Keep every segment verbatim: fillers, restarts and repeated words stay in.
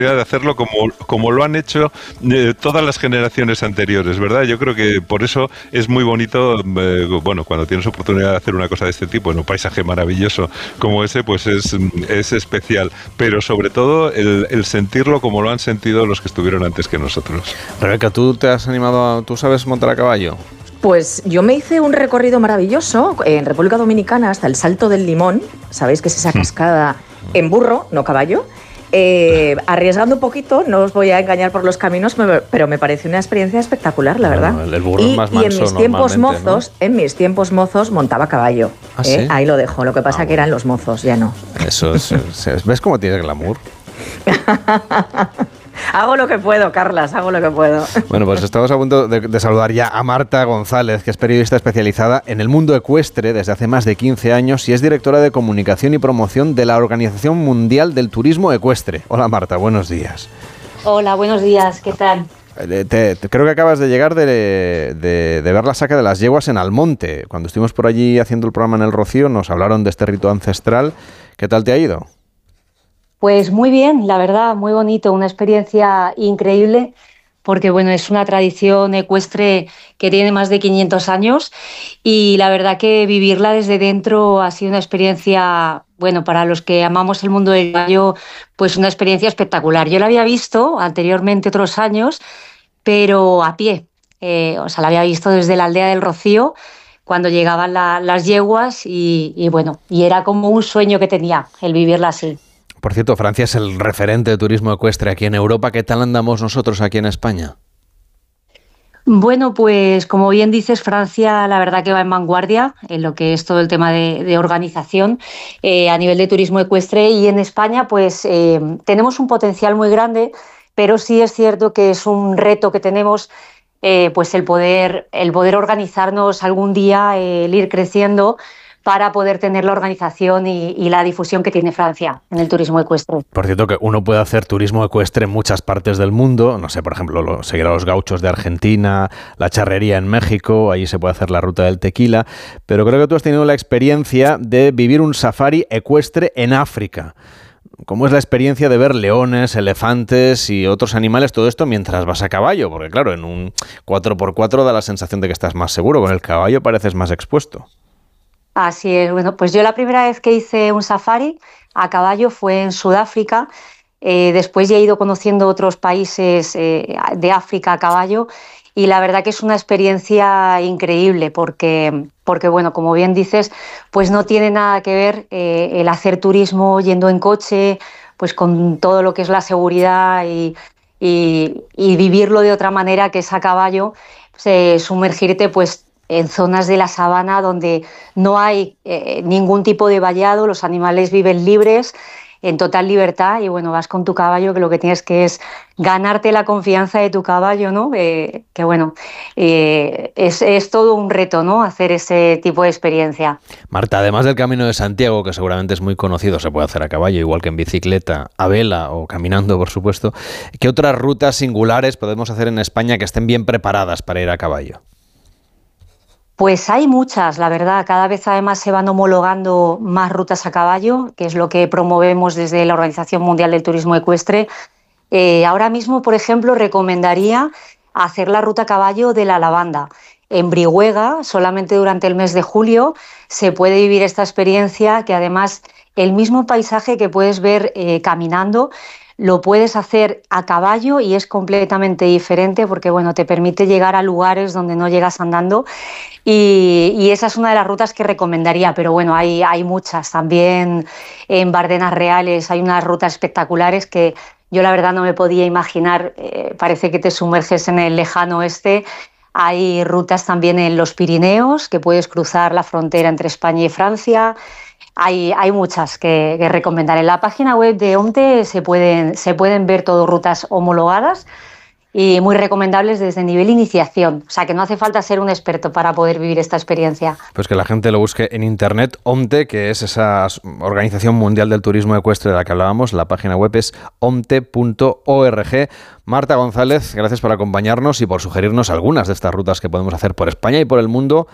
de hacerlo como, como lo han hecho eh, todas las generaciones anteriores, ¿verdad? Yo creo que por eso es muy bonito, eh, bueno, cuando tienes oportunidad de hacer una cosa de este tipo en un paisaje maravilloso como ese, pues es, es especial, pero sobre todo el, el sentirlo como lo han sentido los que estuvieron antes que nosotros. Rebeca, ¿tú te has animado, a, tú sabes montar a caballo? Pues yo me hice un recorrido maravilloso en República Dominicana hasta el Salto del Limón, sabéis que es esa cascada en burro, no caballo. Eh, arriesgando un poquito, no os voy a engañar por los caminos, pero me pareció una experiencia espectacular, la verdad. Bueno, el burro y, es más y en mis tiempos mozos, ¿no? en mis tiempos mozos montaba caballo. ¿Ah, ¿eh? sí? Ahí lo dejo. Lo que pasa ah, que eran los mozos, ya no. Eso es, es, ¿ves cómo tienes glamour? Hago lo que puedo, Carlas, hago lo que puedo. Bueno, pues estamos a punto de, de saludar ya a Marta González, que es periodista especializada en el mundo ecuestre desde hace más de quince años y es directora de comunicación y promoción de la Organización Mundial del Turismo Ecuestre. Hola Marta, buenos días. Hola, buenos días, ¿qué tal? Te, te, creo que acabas de llegar de, de, de ver la saca de las yeguas en Almonte. Cuando estuvimos por allí haciendo el programa en el Rocío nos hablaron de este rito ancestral. ¿Qué tal te ha ido? Pues muy bien, la verdad, muy bonito, una experiencia increíble, porque bueno, es una tradición ecuestre que tiene más de quinientos años y la verdad que vivirla desde dentro ha sido una experiencia, bueno, para los que amamos el mundo del caballo, pues una experiencia espectacular. Yo la había visto anteriormente otros años, pero a pie, eh, o sea, la había visto desde la aldea del Rocío, cuando llegaban la, las yeguas y, y bueno, y era como un sueño que tenía el vivirla así. Por cierto, Francia es el referente de turismo ecuestre aquí en Europa. ¿Qué tal andamos nosotros aquí en España? Bueno, pues como bien dices, Francia la verdad que va en vanguardia en lo que es todo el tema de, de organización eh, a nivel de turismo ecuestre y en España pues eh, tenemos un potencial muy grande, pero sí es cierto que es un reto que tenemos eh, pues el poder, el poder organizarnos algún día, eh, el ir creciendo para poder tener la organización y, y la difusión que tiene Francia en el turismo ecuestre. Por cierto, que uno puede hacer turismo ecuestre en muchas partes del mundo, no sé, por ejemplo, lo, seguir a los gauchos de Argentina, la charrería en México, allí se puede hacer la ruta del tequila, pero creo que tú has tenido la experiencia de vivir un safari ecuestre en África. ¿Cómo es la experiencia de ver leones, elefantes y otros animales, todo esto mientras vas a caballo? Porque claro, en un cuatro por cuatro da la sensación de que estás más seguro, con el caballo pareces más expuesto. Así es, bueno, pues yo la primera vez que hice un safari a caballo fue en Sudáfrica, eh, después ya he ido conociendo otros países eh, de África a caballo y la verdad que es una experiencia increíble porque, porque bueno, como bien dices, pues no tiene nada que ver eh, el hacer turismo yendo en coche, pues con todo lo que es la seguridad y, y, y vivirlo de otra manera que es a caballo, pues, eh, sumergirte pues en zonas de la sabana donde no hay eh, ningún tipo de vallado, los animales viven libres, en total libertad y bueno, vas con tu caballo que lo que tienes que es ganarte la confianza de tu caballo, ¿no? Eh, que bueno, eh, es, es todo un reto, ¿no? Hacer ese tipo de experiencia. Marta, además del Camino de Santiago, que seguramente es muy conocido, se puede hacer a caballo, igual que en bicicleta, a vela o caminando, por supuesto, ¿qué otras rutas singulares podemos hacer en España que estén bien preparadas para ir a caballo? Pues hay muchas, la verdad. Cada vez además se van homologando más rutas a caballo, que es lo que promovemos desde la Organización Mundial del Turismo Ecuestre. Eh, ahora mismo, por ejemplo, recomendaría hacer la ruta a caballo de la lavanda. En Brihuega, solamente durante el mes de julio, se puede vivir esta experiencia que además el mismo paisaje que puedes ver eh, caminando, lo puedes hacer a caballo y es completamente diferente porque bueno, te permite llegar a lugares donde no llegas andando y, y esa es una de las rutas que recomendaría, pero bueno, hay, hay muchas. También en Bardenas Reales hay unas rutas espectaculares que yo la verdad no me podía imaginar, eh, parece que te sumerges en el lejano oeste. Hay rutas también en los Pirineos, que puedes cruzar la frontera entre España y Francia. Hay, hay muchas que, que recomendar. En la página web de OMTE se pueden, se pueden ver todo rutas homologadas y muy recomendables desde nivel iniciación. O sea, que no hace falta ser un experto para poder vivir esta experiencia. Pues que la gente lo busque en internet. OMTE, que es esa Organización Mundial del Turismo Ecuestre de la que hablábamos, la página web es omte punto org. Marta González, gracias por acompañarnos y por sugerirnos algunas de estas rutas que podemos hacer por España y por el mundo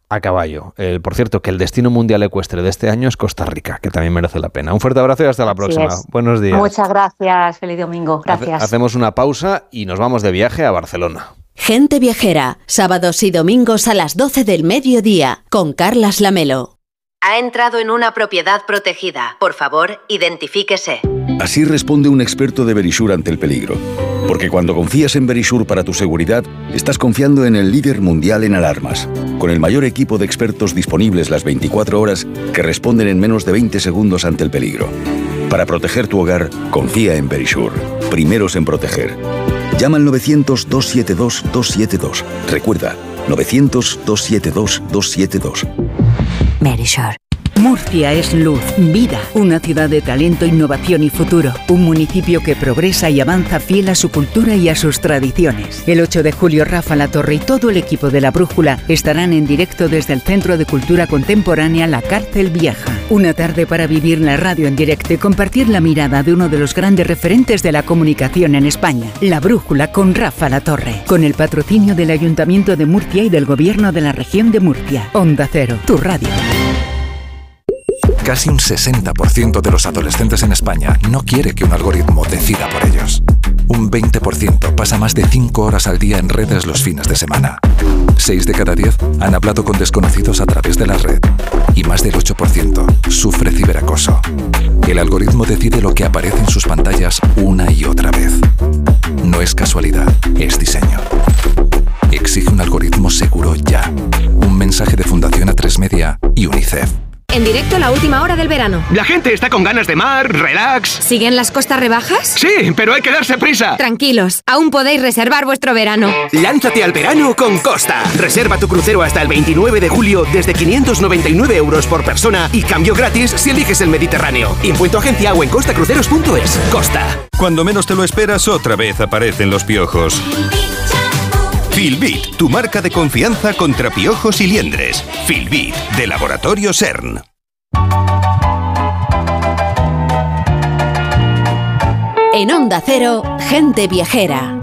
a caballo. Eh, por cierto, que el destino mundial ecuestre de este año es Costa Rica, que también merece la pena. Un fuerte abrazo y hasta la Así próxima. es. Buenos días. Muchas gracias, feliz domingo. Gracias. Hace- hacemos una pausa y nos vamos de viaje a Barcelona. Gente Viajera, sábados y domingos a las doce del mediodía, con Carlas Lamelo. Ha entrado en una propiedad protegida. Por favor, identifíquese. Así responde un experto de Verisure ante el peligro. Porque cuando confías en Verisure para tu seguridad, estás confiando en el líder mundial en alarmas, con el mayor equipo de expertos disponibles las veinticuatro horas que responden en menos de veinte segundos ante el peligro. Para proteger tu hogar, confía en Verisure. Primeros en proteger. Llama al novecientos, dos siete dos, dos siete dos. Recuerda, novecientos, dos siete dos, dos siete dos. Verisure. Murcia es luz, vida, una ciudad de talento, innovación y futuro. Un municipio que progresa y avanza fiel a su cultura y a sus tradiciones. El ocho de julio, Rafa Latorre y todo el equipo de La Brújula estarán en directo desde el Centro de Cultura Contemporánea La Cárcel Vieja. Una tarde para vivir la radio en directo y compartir la mirada de uno de los grandes referentes de la comunicación en España. La Brújula con Rafa Latorre. Con el patrocinio del Ayuntamiento de Murcia y del Gobierno de la Región de Murcia. Onda Cero, tu radio. Casi un sesenta por ciento de los adolescentes en España no quiere que un algoritmo decida por ellos. Un veinte por ciento pasa más de cinco horas al día en redes los fines de semana. seis de cada diez han hablado con desconocidos a través de la red. Y más del ocho por ciento sufre ciberacoso. El algoritmo decide lo que aparece en sus pantallas una y otra vez. No es casualidad, es diseño. Exige un algoritmo seguro ya. Un mensaje de Fundación A tres Media y UNICEF. En directo la última hora del verano. La gente está con ganas de mar, relax. ¿Siguen las costas rebajas? Sí, pero hay que darse prisa. Tranquilos, aún podéis reservar vuestro verano. Lánzate al verano con Costa. Reserva tu crucero hasta el veintinueve de julio desde quinientos noventa y nueve euros por persona y cambio gratis si eliges el Mediterráneo. Impuesto agencia o en costacruceros punto es. Costa. Cuando menos te lo esperas, otra vez aparecen los piojos. Filbit, tu marca de confianza contra piojos y liendres. Filbit, de Laboratorio CERN. En Onda Cero, Gente Viajera.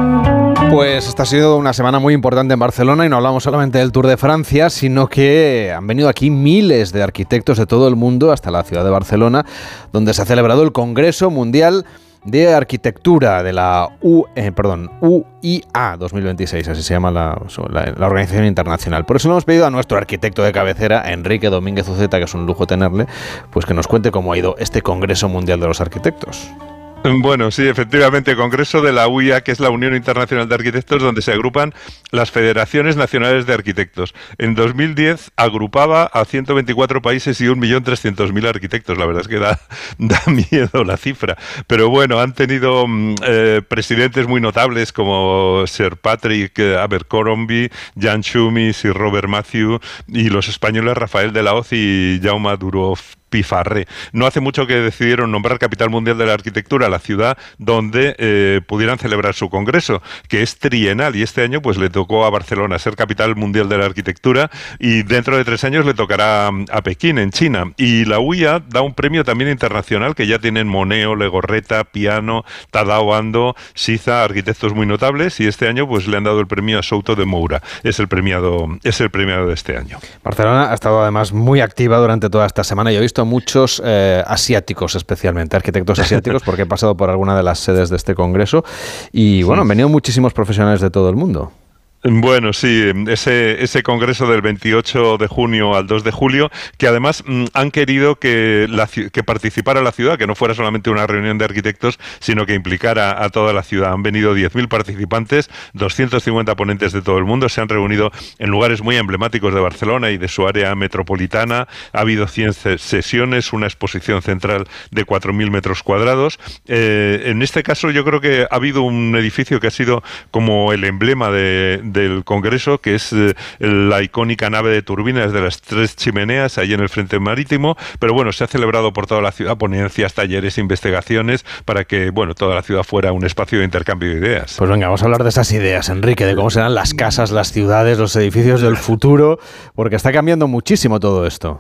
Pues esta ha sido una semana muy importante en Barcelona y no hablamos solamente del Tour de Francia, sino que han venido aquí miles de arquitectos de todo el mundo hasta la ciudad de Barcelona, donde se ha celebrado el Congreso Mundial de Arquitectura de la U, eh, perdón, U I A dos mil veintiséis, así se llama la, la, la organización internacional. Por eso le hemos pedido a nuestro arquitecto de cabecera, Enrique Domínguez Uceta, que es un lujo tenerle, pues que nos cuente cómo ha ido este Congreso Mundial de los Arquitectos. Bueno, sí, efectivamente, Congreso de la U I A, que es la Unión Internacional de Arquitectos, donde se agrupan las Federaciones Nacionales de Arquitectos. En dos mil diez agrupaba a ciento veinticuatro países y un millón trescientos mil arquitectos. La verdad es que da, da miedo la cifra. Pero bueno, han tenido eh, presidentes muy notables como Sir Patrick Abercrombie, Jan Schumi, Sir Robert Matthew y los españoles Rafael de la Hoz y Jaume Duró Pifarré. No hace mucho que decidieron nombrar Capital Mundial de la Arquitectura a la ciudad donde eh, pudieran celebrar su congreso, que es trienal, y este año pues le tocó a Barcelona ser Capital Mundial de la Arquitectura y dentro de tres años le tocará a Pekín, en China. Y la U I A da un premio también internacional que ya tienen Moneo, Legorreta, Piano, Tadao Ando, Siza, arquitectos muy notables, y este año pues le han dado el premio a Souto de Moura. Es el premiado, es el premiado de este año. Barcelona ha estado además muy activa durante toda esta semana. Yo he visto muchos eh, asiáticos, especialmente arquitectos asiáticos, porque he pasado por alguna de las sedes de este congreso y bueno, han venido muchísimos profesionales de todo el mundo. Bueno, sí, ese, ese congreso del veintiocho de junio al dos de julio, que además mmm, han querido que, la, que participara la ciudad, que no fuera solamente una reunión de arquitectos, sino que implicara a toda la ciudad. Han venido diez mil participantes, doscientos cincuenta ponentes de todo el mundo, se han reunido en lugares muy emblemáticos de Barcelona y de su área metropolitana. Ha habido cien sesiones, una exposición central de cuatro mil metros cuadrados. Eh, en este caso yo creo que ha habido un edificio que ha sido como el emblema de del Congreso, que es eh, la icónica nave de turbinas de las tres chimeneas, ahí en el frente marítimo, pero bueno, se ha celebrado por toda la ciudad ponencias, talleres, investigaciones, para que, bueno, toda la ciudad fuera un espacio de intercambio de ideas. Pues venga, vamos a hablar de esas ideas, Enrique, de cómo serán las casas, las ciudades, los edificios del futuro, porque está cambiando muchísimo todo esto.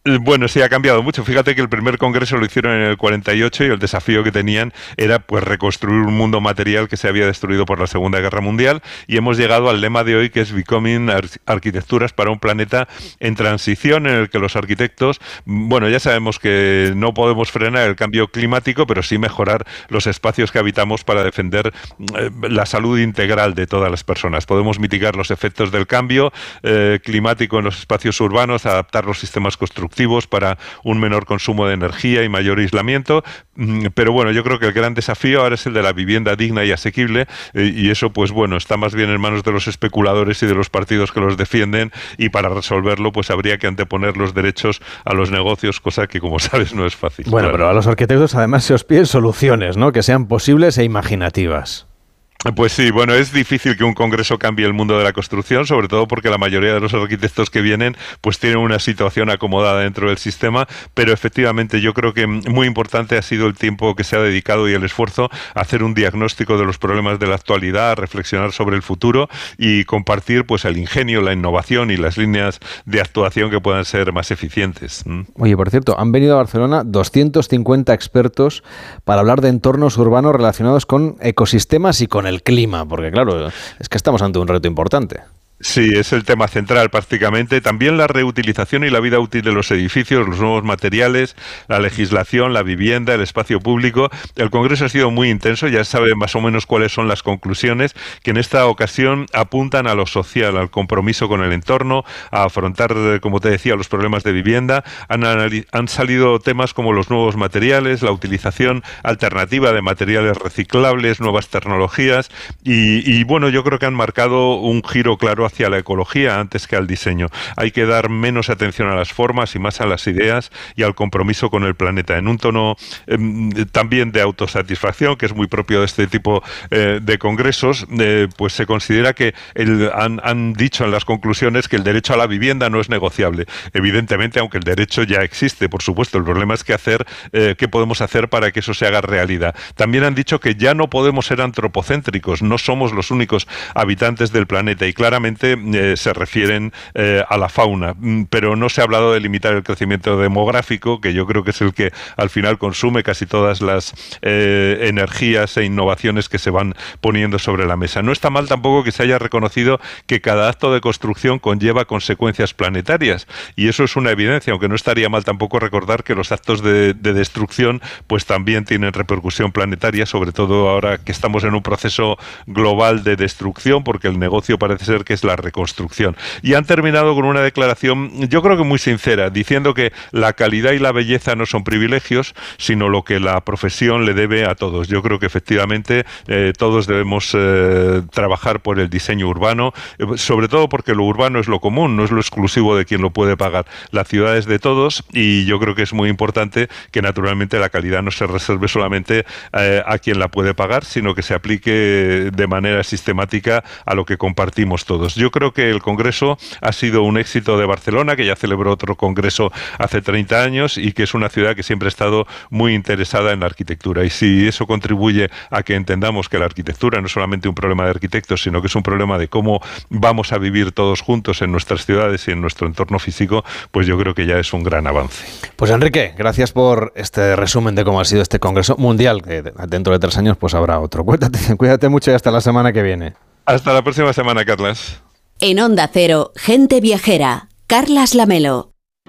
Bueno, sí, ha cambiado mucho. Fíjate que el primer congreso lo hicieron en el cuarenta y ocho y el desafío que tenían era pues reconstruir un mundo material que se había destruido por la Segunda Guerra Mundial, y hemos llegado al lema de hoy, que es Becoming Arquitecturas para un planeta en transición, en el que los arquitectos, bueno, ya sabemos que no podemos frenar el cambio climático, pero sí mejorar los espacios que habitamos para defender eh, la salud integral de todas las personas. Podemos mitigar los efectos del cambio eh, climático en los espacios urbanos, adaptar los sistemas constructivos para un menor consumo de energía y mayor aislamiento, pero bueno, yo creo que el gran desafío ahora es el de la vivienda digna y asequible, y eso pues bueno, está más bien en manos de los especuladores y de los partidos que los defienden, y para resolverlo pues habría que anteponer los derechos a los negocios, cosa que como sabes no es fácil. Bueno, claro. Pero a los arquitectos además se os piden soluciones, ¿no? Que sean posibles e imaginativas. Pues sí, bueno, es difícil que un congreso cambie el mundo de la construcción, sobre todo porque la mayoría de los arquitectos que vienen pues tienen una situación acomodada dentro del sistema, pero efectivamente yo creo que muy importante ha sido el tiempo que se ha dedicado y el esfuerzo a hacer un diagnóstico de los problemas de la actualidad, a reflexionar sobre el futuro y compartir pues el ingenio, la innovación y las líneas de actuación que puedan ser más eficientes. Oye, por cierto, han venido a Barcelona doscientos cincuenta expertos para hablar de entornos urbanos relacionados con ecosistemas y con el el clima, porque claro, es que estamos ante un reto importante. Sí, es el tema central prácticamente. También la reutilización y la vida útil de los edificios, los nuevos materiales, la legislación, la vivienda, el espacio público. El Congreso ha sido muy intenso, ya sabe más o menos cuáles son las conclusiones, que en esta ocasión apuntan a lo social, al compromiso con el entorno, a afrontar, como te decía, los problemas de vivienda. Han, han salido temas como los nuevos materiales, la utilización alternativa de materiales reciclables, nuevas tecnologías y, y bueno, yo creo que han marcado un giro claro hacia la ecología antes que al diseño. Hay que dar menos atención a las formas y más a las ideas y al compromiso con el planeta, en un tono eh, también de autosatisfacción, que es muy propio de este tipo eh, de congresos. Eh, pues se considera que el, han, han dicho en las conclusiones que el derecho a la vivienda no es negociable. Evidentemente, aunque el derecho ya existe, por supuesto, el problema es qué hacer, eh, qué podemos hacer para que eso se haga realidad. También han dicho que ya no podemos ser antropocéntricos, no somos los únicos habitantes del planeta, y claramente Eh, se refieren eh, a la fauna, pero no se ha hablado de limitar el crecimiento demográfico, que yo creo que es el que al final consume casi todas las eh, energías e innovaciones que se van poniendo sobre la mesa. No está mal tampoco que se haya reconocido que cada acto de construcción conlleva consecuencias planetarias, y eso es una evidencia, aunque no estaría mal tampoco recordar que los actos de, de destrucción pues también tienen repercusión planetaria, sobre todo ahora que estamos en un proceso global de destrucción, porque el negocio parece ser que es la reconstrucción. Y han terminado con una declaración, yo creo que muy sincera, diciendo que la calidad y la belleza no son privilegios, sino lo que la profesión le debe a todos. Yo creo que efectivamente eh, todos debemos eh, trabajar por el diseño urbano, eh, sobre todo porque lo urbano es lo común, no es lo exclusivo de quien lo puede pagar. La ciudad es de todos, y yo creo que es muy importante que naturalmente la calidad no se reserve solamente eh, a quien la puede pagar, sino que se aplique de manera sistemática a lo que compartimos todos. Yo creo que el Congreso ha sido un éxito de Barcelona, que ya celebró otro Congreso hace treinta años y que es una ciudad que siempre ha estado muy interesada en la arquitectura. Y si eso contribuye a que entendamos que la arquitectura no es solamente un problema de arquitectos, sino que es un problema de cómo vamos a vivir todos juntos en nuestras ciudades y en nuestro entorno físico, pues yo creo que ya es un gran avance. Pues Enrique, gracias por este resumen de cómo ha sido este Congreso Mundial, que dentro de tres años pues habrá otro. Cuídate, cuídate mucho y hasta la semana que viene. Hasta la próxima semana, Carlas. En Onda Cero, Gente Viajera, Carlas Lamelo.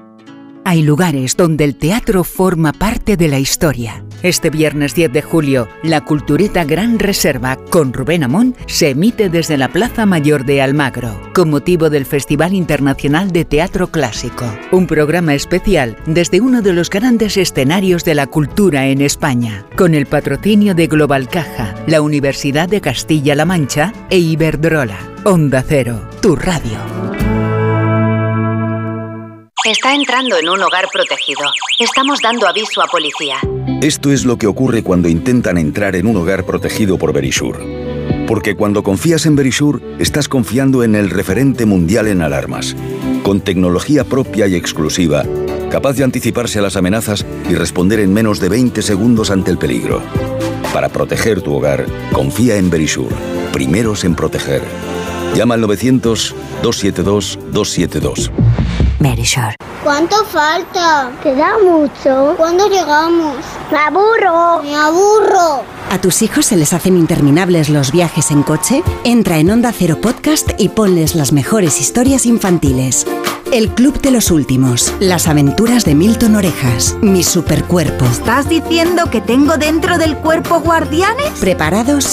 Hay lugares donde el teatro forma parte de la historia. Este viernes diez de julio, la Cultureta Gran Reserva con Rubén Amón se emite desde la Plaza Mayor de Almagro, con motivo del Festival Internacional de Teatro Clásico. Un programa especial desde uno de los grandes escenarios de la cultura en España, con el patrocinio de Global Caja, la Universidad de Castilla-La Mancha e Iberdrola. Onda Cero, tu radio. Está entrando en un hogar protegido. Estamos dando aviso a policía. Esto es lo que ocurre cuando intentan entrar en un hogar protegido por Verisure. Porque cuando confías en Verisure, estás confiando en el referente mundial en alarmas. Con tecnología propia y exclusiva, capaz de anticiparse a las amenazas y responder en menos de veinte segundos ante el peligro. Para proteger tu hogar, confía en Verisure. Primeros en proteger. Llama al novecientos, doscientos setenta y dos, doscientos setenta y dos. Verisure. ¿Cuánto falta? Queda mucho. ¿Cuándo llegamos? Me aburro. Me aburro. ¿A tus hijos se les hacen interminables los viajes en coche? Entra en Onda Cero Podcast y ponles las mejores historias infantiles. El Club de los Últimos. Las aventuras de Milton Orejas. Mi supercuerpo. ¿Estás diciendo que tengo dentro del cuerpo guardianes? ¿Preparados?